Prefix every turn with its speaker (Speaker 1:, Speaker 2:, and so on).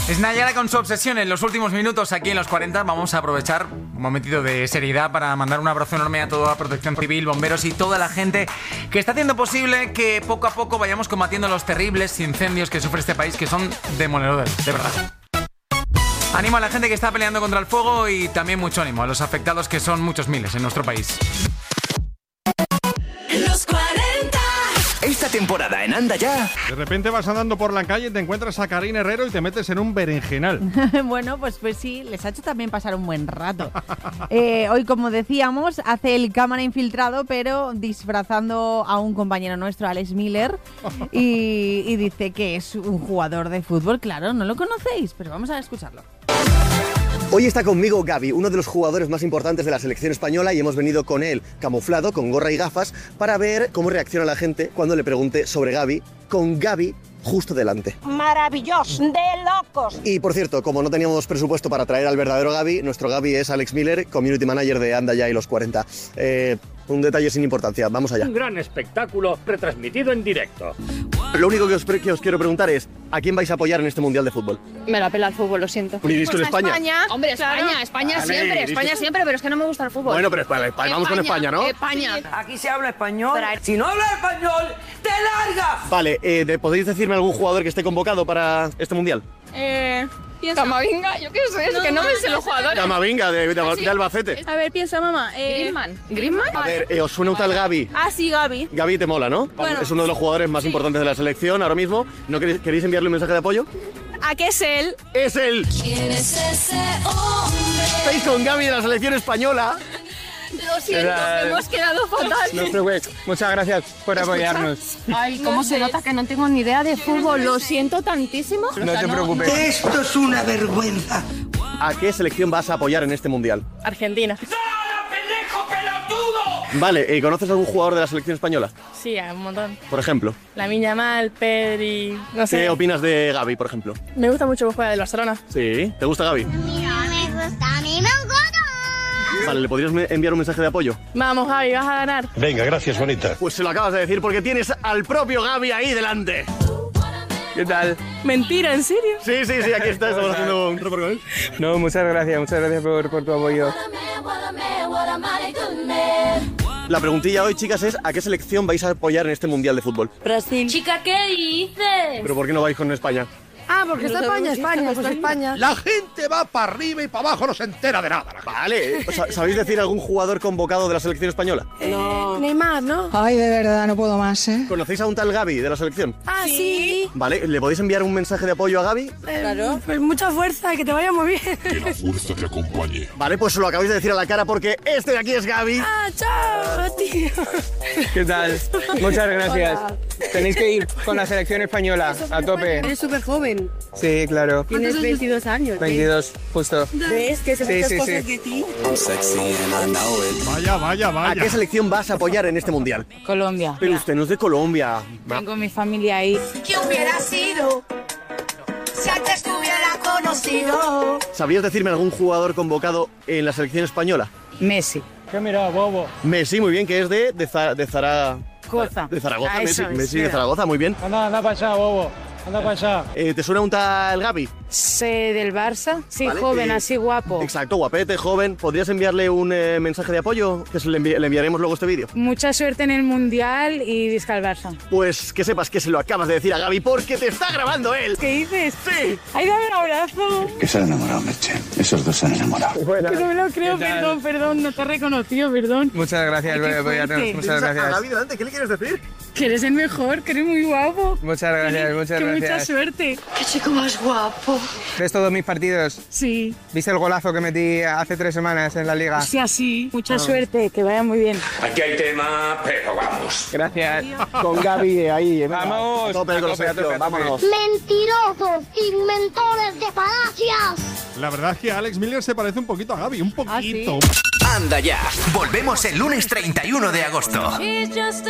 Speaker 1: Es Nayara con su obsesión. En los últimos minutos aquí en los 40 vamos a aprovechar un momentito de seriedad para mandar un abrazo enorme a toda Protección Civil, bomberos y toda la gente que está haciendo posible que poco a poco vayamos combatiendo los terribles incendios que sufre este país, que son demoledores, de verdad. Ánimo a la gente que está peleando contra el fuego y también mucho ánimo a los afectados, que son muchos miles en nuestro país.
Speaker 2: Los 40.
Speaker 3: Esta temporada en Anda Ya.
Speaker 4: De repente vas andando por la calle, te encuentras a Karina Herrero y te metes en un berenjenal.
Speaker 5: Bueno, pues sí, les ha hecho también pasar un buen rato. Hoy, como decíamos, hace el cámara infiltrado, pero disfrazando a un compañero nuestro, Alex Miller, y dice que es un jugador de fútbol. Claro, no lo conocéis, pero vamos a escucharlo.
Speaker 6: Hoy está conmigo Gavi, uno de los jugadores más importantes de la selección española, y hemos venido con él camuflado, con gorra y gafas, para ver cómo reacciona la gente cuando le pregunte sobre Gavi, con Gavi justo delante.
Speaker 7: Maravilloso, de locos.
Speaker 6: Y por cierto, como no teníamos presupuesto para traer al verdadero Gavi, nuestro Gavi es Alex Miller, Community Manager de Anda Ya y los 40. Un detalle sin importancia, vamos allá.
Speaker 8: Un gran espectáculo retransmitido en directo.
Speaker 6: Lo único que os quiero preguntar es, ¿a quién vais a apoyar en este Mundial de Fútbol?
Speaker 9: Me la pela el fútbol, lo siento.
Speaker 6: ¿Un iris con España?
Speaker 9: Hombre, España siempre, pero es que no me gusta el fútbol.
Speaker 6: Bueno, pero vamos con España, ¿no?
Speaker 9: España.
Speaker 2: Aquí se habla español. Si no hablas español, te largas.
Speaker 6: Vale, ¿podéis decirme algún jugador que esté convocado para este Mundial?
Speaker 9: Camavinga, yo qué sé, es que no me sé los jugadores.
Speaker 6: Camavinga, de Albacete.
Speaker 10: A ver, piensa, mamá.
Speaker 9: ¿Griezmann?
Speaker 6: A ver, ¿os suena un tal Gavi?
Speaker 10: Ah, sí, Gavi.
Speaker 6: Gavi te mola, ¿no?
Speaker 10: Bueno,
Speaker 6: es uno de los jugadores más importantes de la selección ahora mismo. ¿No queréis enviarle un mensaje de apoyo?
Speaker 10: ¿A qué es él?
Speaker 6: ¡Es él!
Speaker 2: ¿Quién es ese hombre?
Speaker 6: Estáis con Gavi de la selección española.
Speaker 9: Lo siento, hemos quedado fatal.
Speaker 11: No te preocupes, muchas gracias por apoyarnos.
Speaker 9: Ay, ¿cómo se nota que no tengo ni idea de fútbol? Lo siento tantísimo.
Speaker 11: No te preocupes.
Speaker 2: Esto es una vergüenza.
Speaker 6: ¿A qué selección vas a apoyar en este Mundial?
Speaker 10: Argentina.
Speaker 6: Vale, ¿conoces algún jugador de la selección española?
Speaker 10: Sí, un montón.
Speaker 6: Por ejemplo.
Speaker 10: Lamine Yamal, Pedri, no sé.
Speaker 6: ¿Qué opinas de Gavi, por ejemplo?
Speaker 10: Me gusta mucho que juega del Barcelona.
Speaker 6: Sí. ¿Te gusta Gavi? Vale, ¿le podrías enviar un mensaje de apoyo?
Speaker 10: Vamos, Gavi, vas a ganar.
Speaker 4: Venga, gracias, bonita.
Speaker 6: Pues se lo acabas de decir porque tienes al propio Gavi ahí delante.
Speaker 11: ¿Qué tal?
Speaker 10: Mentira, ¿en serio?
Speaker 6: Sí, aquí está, estamos haciendo un report con él.
Speaker 11: No, muchas gracias por tu apoyo.
Speaker 6: La preguntilla hoy, chicas, es ¿a qué selección vais a apoyar en este Mundial de Fútbol?
Speaker 10: Brasil.
Speaker 9: Chica, ¿qué dices?
Speaker 6: ¿Pero por qué no vais con España?
Speaker 10: Ah, porque está España.
Speaker 4: La gente va para arriba y para abajo, no se entera de nada.
Speaker 6: Vale, ¿sabéis decir algún jugador convocado de la selección española?
Speaker 10: Neymar, ¿no?
Speaker 7: Ay, de verdad, no puedo más, ¿eh?
Speaker 6: ¿Conocéis a un tal Gavi de la selección?
Speaker 10: Ah, sí.
Speaker 6: Vale, ¿le podéis enviar un mensaje de apoyo a Gavi?
Speaker 10: Claro. Pues mucha fuerza, que te vaya muy bien.
Speaker 4: Que la fuerza te acompañe.
Speaker 6: Vale, pues se lo acabáis de decir a la cara porque este de aquí es Gavi.
Speaker 10: Ah, chao, tío.
Speaker 11: ¿Qué tal? Muchas gracias. Tenéis que ir con la selección española a tope.
Speaker 10: Eres súper joven.
Speaker 11: Sí, claro.
Speaker 10: Tienes 22 años.
Speaker 11: 22, justo.
Speaker 10: ¿Ves? Que se
Speaker 11: Sí,
Speaker 10: muchas
Speaker 11: sí,
Speaker 10: cosas
Speaker 11: sí.
Speaker 10: de ti.
Speaker 4: Vaya.
Speaker 6: ¿A qué selección vas a apoyar en este Mundial?
Speaker 9: Colombia.
Speaker 6: Pero usted no es de Colombia.
Speaker 9: Tengo mi familia ahí.
Speaker 2: ¿Qué hubiera sido si antes te hubiera conocido?
Speaker 6: ¿Sabrías decirme algún jugador convocado en la selección española?
Speaker 9: Messi.
Speaker 11: ¿Qué mira, bobo?
Speaker 6: Messi, muy bien, que es de Zaragoza.
Speaker 9: Ah,
Speaker 6: Messi,
Speaker 9: eso es,
Speaker 6: Messi de Zaragoza, muy bien.
Speaker 11: Anda para allá, bobo. Anda para allá.
Speaker 6: ¿Te suena un tal Gavi?
Speaker 9: Sé del Barça. Sí,
Speaker 6: Vale,
Speaker 9: joven, así guapo.
Speaker 6: Exacto, guapete, joven. ¿Podrías enviarle un mensaje de apoyo? Que le enviaremos luego este vídeo.
Speaker 9: Mucha suerte en el Mundial y visca al Barça.
Speaker 6: Pues que sepas que se lo acabas de decir a Gavi porque te está grabando él.
Speaker 9: ¿Qué dices?
Speaker 6: Sí.
Speaker 9: ¡Ay, dame un abrazo!
Speaker 12: Que se han enamorado, Meche. Esos dos se han enamorado.
Speaker 11: Buena.
Speaker 9: Que no me lo creo,
Speaker 11: ¿Qué tal?
Speaker 9: perdón, no te he reconocido, perdón.
Speaker 11: Muchas gracias por apoyarnos.
Speaker 9: fuerte.
Speaker 11: Muchas
Speaker 6: A
Speaker 11: gracias.
Speaker 6: Gavi delante, ¿qué le quieres decir?
Speaker 9: Que eres el mejor, que eres muy guapo.
Speaker 11: Muchas gracias, muchas
Speaker 9: Que mucha
Speaker 11: gracias.
Speaker 9: suerte.
Speaker 10: Qué chico más guapo.
Speaker 11: ¿Ves todos mis partidos?
Speaker 9: Sí,
Speaker 11: ¿Viste el golazo que metí hace 3 semanas en la liga?
Speaker 9: sí, así. Mucha suerte, que vaya muy bien.
Speaker 8: Aquí hay tema, pero vamos.
Speaker 11: Gracias.
Speaker 6: Con Gavi ahí.
Speaker 11: Vamos.
Speaker 6: A tope con la selección, vámonos.
Speaker 7: Mentirosos, inventores de falacias.
Speaker 4: La verdad es que Alex Miller se parece un poquito a Gavi, un poquito.
Speaker 3: Anda Ya. Volvemos el lunes 31 de agosto.